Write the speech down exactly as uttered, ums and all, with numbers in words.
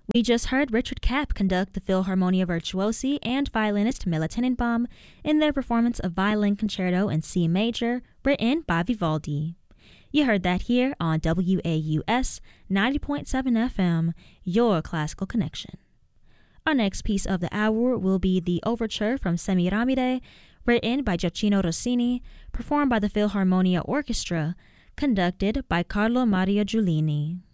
We just heard Richard Kapp conduct the Philharmonia Virtuosi and violinist Mela Tenenbaum in their performance of Violin Concerto in C Major, written by Vivaldi. You heard that here on W A U S ninety point seven F M, your classical connection. Our next piece of the hour will be the Overture from Semiramide, written by Gioacchino Rossini, performed by the Philharmonia Orchestra, conducted by Carlo Maria Giulini.